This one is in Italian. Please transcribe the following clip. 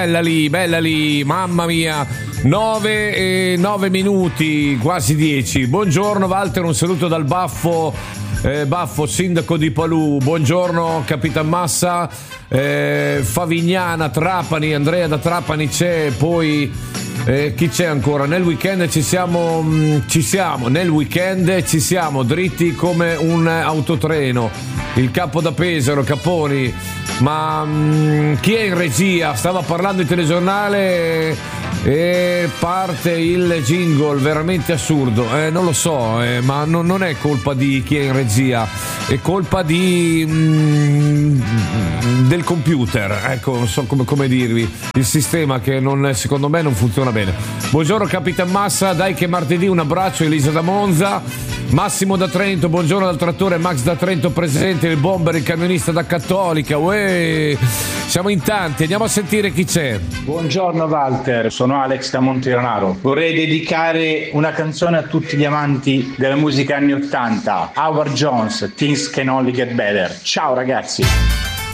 Bella lì, mamma mia. 9 e 9 minuti, quasi 10. Buongiorno Walter, un saluto dal Baffo, sindaco di Palù. Buongiorno Capitan Massa, Favignana, Trapani, Andrea da Trapani c'è, poi chi c'è ancora? Nel weekend ci siamo, nel weekend ci siamo dritti come un autotreno. Il capo da Pesaro, Caponi. Ma chi è in regia? Stava parlando il telegiornale e parte il jingle, veramente assurdo. Non lo so, ma non è colpa di chi è in regia, è colpa del computer. Ecco, non so come dirvi. Il sistema che secondo me non funziona bene. Buongiorno Capitan Massa, dai che martedì, un abbraccio. Elisa da Monza, Massimo da Trento, buongiorno dal trattore, Max da Trento presente, il bomber, il camionista da Cattolica. Siamo in tanti, andiamo a sentire chi c'è. Buongiorno Walter, sono Alex da Montiranaro. Vorrei dedicare una canzone a tutti gli amanti della musica anni 80, Howard Jones, Things Can Only Get Better. Ciao ragazzi.